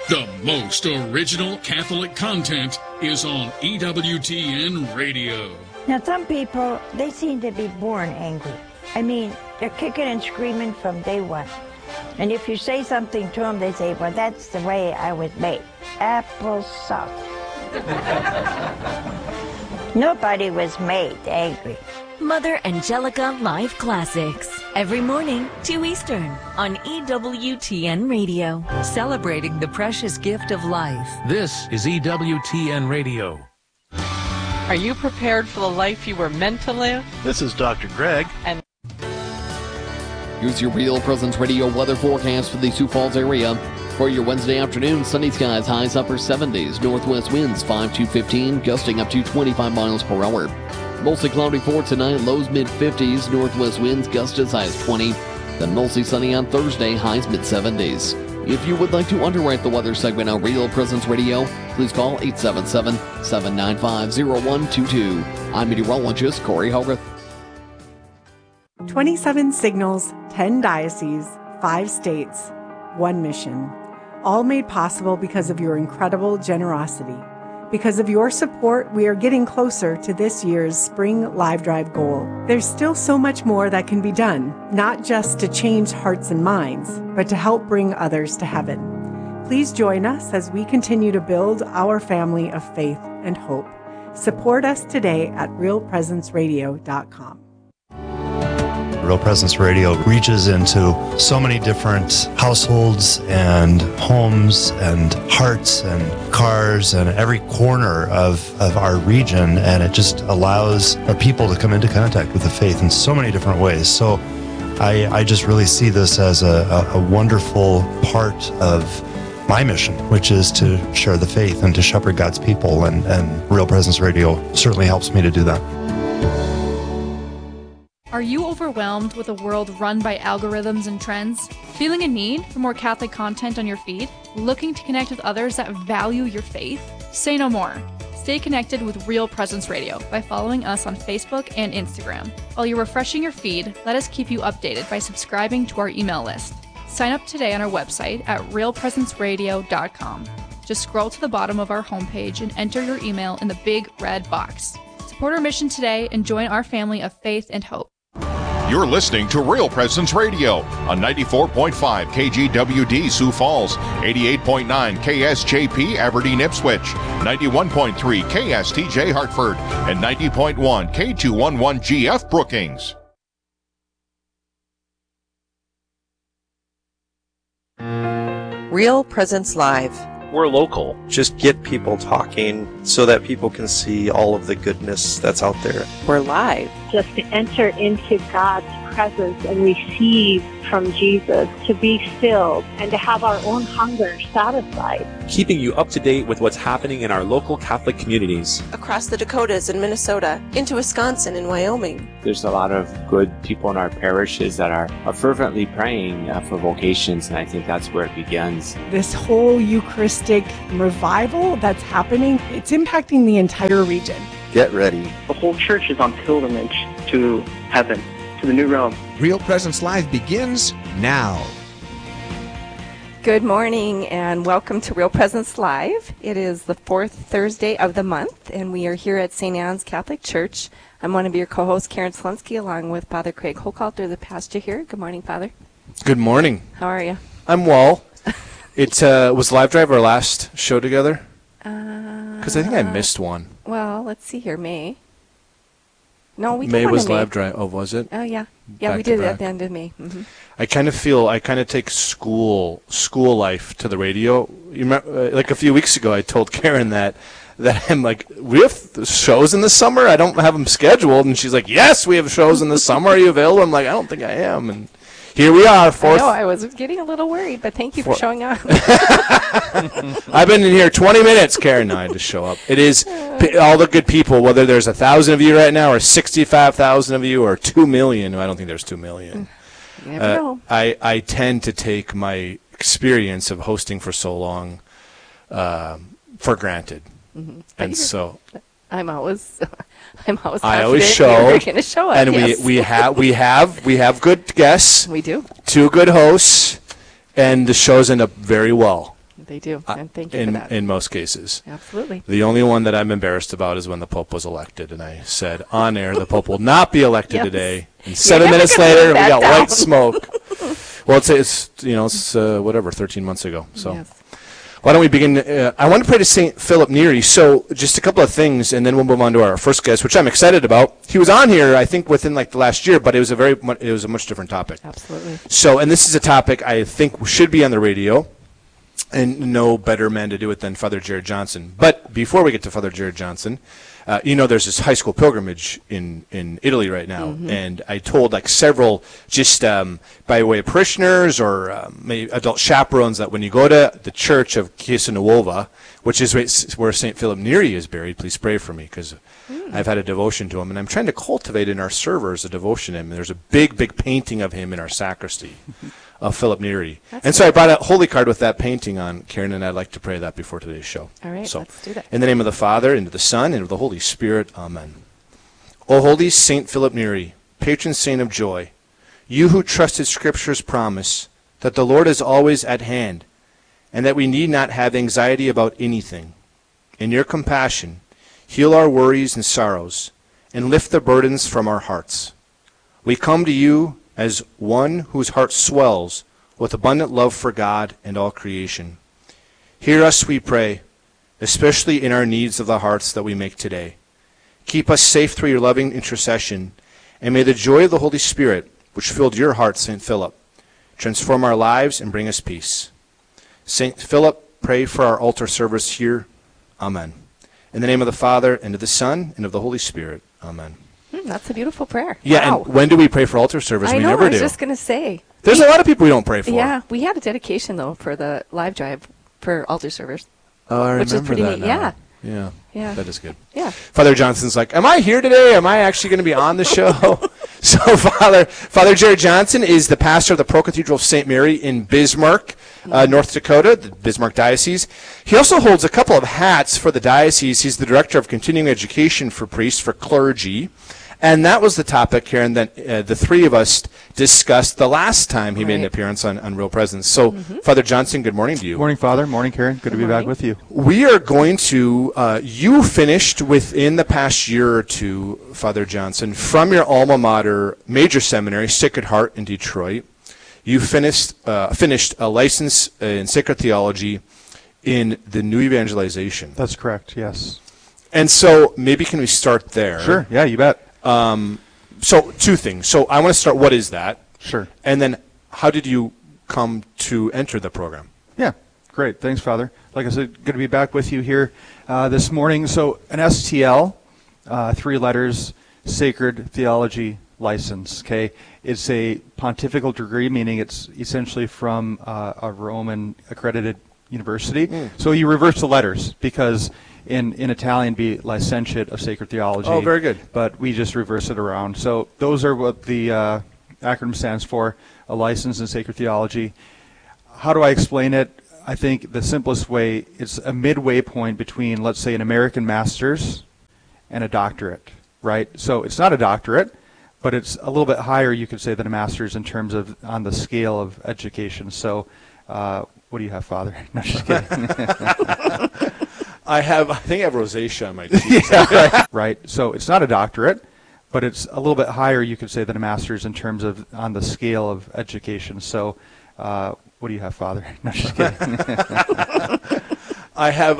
The most original Catholic content is on EWTN Radio. Now, some people, they seem to be born angry. I mean, they're kicking and screaming from day one. And if you say something to them, they say, well, that's the way I was made. Applesauce. Nobody was made angry. Mother Angelica Live Classics. Every morning, 2 Eastern, on EWTN Radio. Celebrating the precious gift of life. This is EWTN Radio. Are you prepared for the life you were meant to live? This is Dr. Greg. And here's your Real Presence Radio weather forecast for the Sioux Falls area. For your Wednesday afternoon, sunny skies, highs upper 70s, northwest winds 5 to 15, gusting up to 25 miles per hour. Mostly cloudy for tonight, lows mid-50s, northwest winds gust as high as 20. Then mostly sunny on Thursday, highs mid-70s. If you would like to underwrite the weather segment on Real Presence Radio, please call 877-795-0122. I'm meteorologist Corey Hogarth. 27 signals, 10 dioceses, 5 states, 1 mission. All made possible because of your incredible generosity. Because of your support, we are getting closer to this year's Spring Live Drive goal. There's still so much more that can be done, not just to change hearts and minds, but to help bring others to heaven. Please join us as we continue to build our family of faith and hope. Support us today at realpresenceradio.com. Real Presence Radio reaches into so many different households and homes and hearts and cars and every corner of our region, and it just allows our people to come into contact with the faith in so many different ways. So I just really see this as a wonderful part of my mission, which is to share the faith and to shepherd God's people, and Real Presence Radio certainly helps me to do that. Are you overwhelmed with a world run by algorithms and trends? Feeling a need for more Catholic content on your feed? Looking to connect with others that value your faith? Say no more. Stay connected with Real Presence Radio by following us on Facebook and Instagram. While you're refreshing your feed, let us keep you updated by subscribing to our email list. Sign up today on our website at realpresenceradio.com. Just scroll to the bottom of our homepage and enter your email in the big red box. Support our mission today and join our family of faith and hope. You're listening to Real Presence Radio on 94.5 KGWD Sioux Falls, 88.9 KSJP Aberdeen Ipswich, 91.3 KSTJ Hartford, and 90.1 K211GF Brookings. Real Presence Live. We're local. Just get people talking so that people can see all of the goodness that's out there. We're live. Just to enter into God's presence and receive from Jesus, to be filled and to have our own hunger satisfied. Keeping you up to date with what's happening in our local Catholic communities. Across the Dakotas and Minnesota, into Wisconsin and Wyoming. There's a lot of good people in our parishes that are fervently praying for vocations, and I think that's where it begins. This whole Eucharistic revival that's happening, it's impacting the entire region. Get ready. The whole church is on pilgrimage to heaven, to the new realm. Real Presence Live begins now. Good morning and welcome to Real Presence Live. It is the 4th Thursday of the month, and we are here at St. Anne's Catholic Church. I'm one of your co-hosts, Karen Slunsky, along with Father Craig Hochhalter, the pastor here. Good morning, Father. Good morning. How are you? I'm well. It was Live Drive our last show together? Because I think I missed one. Well, let's see here. May. No, we did May one was in May. Live Drive. Oh, was it? Oh, yeah. Yeah, Back we did it back. at the end of May. Mm-hmm. I kind of take school life to the radio. You remember, like a few weeks ago, I told Karen that I'm like, we have shows in the summer? I don't have them scheduled. And she's like, yes, we have shows in the summer. Are you available? I'm like, I don't think I am. And here we are. I was getting a little worried, but thank you for showing up. I've been in here 20 minutes, Karen. I had to show up. It is all the good people, whether there's 1,000 of you right now or 65,000 of you or 2 million. I don't think there's 2 million. You never know. I tend to take my experience of hosting for so long for granted. Mm-hmm. And so I'm always confident I always show, you're going to show up. and yes. we have good guests. We do. 2 good hosts, and the shows end up very well. they do. And thank you for that. In most cases. Absolutely. The only one that I'm embarrassed about is when the Pope was elected, and I said on air, the Pope will not be elected today. And 7 minutes later, we got white smoke. Well, it's 13 months ago. So. Yes. Why don't we begin? I want to pray to St. Philip Neri. So just a couple of things, and then we'll move on to our first guest, which I'm excited about. He was on here, I think, within the last year, but it was a much different topic. Absolutely. So, and this is a topic I think should be on the radio, and no better man to do it than Father Jared Johnson. But before we get to Father Jared Johnson, there's this high school pilgrimage in Italy right now, and I told several just by way of parishioners or maybe adult chaperones that when you go to the church of Chiesa Nuova, which is where St. Philip Neri is buried, please pray for me because I've had a devotion to him, and I'm trying to cultivate in our servers a devotion to him. There's a big painting of him in our sacristy. Of Philip Neri. And so I brought a holy card with that painting on, Karen, and I'd like to pray that before today's show. All right, let's do that. In the name of the Father, and of the Son, and of the Holy Spirit, amen. O holy Saint Philip Neri, patron saint of joy, you who trusted Scripture's promise that the Lord is always at hand, and that we need not have anxiety about anything. In your compassion, heal our worries and sorrows, and lift the burdens from our hearts. We come to you as one whose heart swells with abundant love for God and all creation. Hear us, we pray, especially in our needs of the hearts that we make today. Keep us safe through your loving intercession, and may the joy of the Holy Spirit, which filled your heart, St. Philip, transform our lives and bring us peace. St. Philip, pray for our altar service here. Amen. In the name of the Father, and of the Son, and of the Holy Spirit. Amen. That's a beautiful prayer. Yeah, wow. And when do we pray for altar service? I never do. I was just going to say. There's a lot of people we don't pray for. Yeah, we had a dedication, though, for the live drive for altar servers. Oh, I which remember is pretty that neat. now. Yeah. That is good. Yeah. Father Johnson's like, am I here today? Am I actually going to be on the show? So Father Jared Johnson is the pastor of the Pro-Cathedral of St. Mary in Bismarck, North Dakota, the Bismarck Diocese. He also holds a couple of hats for the diocese. He's the director of continuing education for priests, for clergy. And that was the topic, Karen, that the three of us discussed the last time he made an appearance on Real Presence. So, Father Johnson, good morning to you. Morning, Father. Morning, Karen. Good to be back with you. We are going to, you finished within the past year or two, Father Johnson, from your alma mater, major seminary, Sacred Heart in Detroit. You finished a license in sacred theology in the New Evangelization. That's correct, yes. And so maybe can we start there? Sure, yeah, you bet. So two things. So I want to start, what is that? Sure. And then how did you come to enter the program? Yeah, great. Thanks, Father. Like I said, good to be back with you here this morning. So an STL, 3 letters, Sacred Theology License, okay? It's a pontifical degree, meaning it's essentially from a Roman accredited university. So you reverse the letters because in Italian be licentiate of sacred theology. Oh, very good. But we just reverse it around. So those are what the acronym stands for, a license in sacred theology. How do I explain it? I think the simplest way, it's a midway point between, let's say, an American master's and a doctorate, right? So it's not a doctorate, but it's a little bit higher, you could say, than a master's in terms of on the scale of education. So what do you have, Father? No, just kidding. I think I have rosacea on my teeth. Yeah, right. So it's not a doctorate, but it's a little bit higher, you could say, than a master's in terms of on the scale of education. So what do you have, Father? No, just kidding. I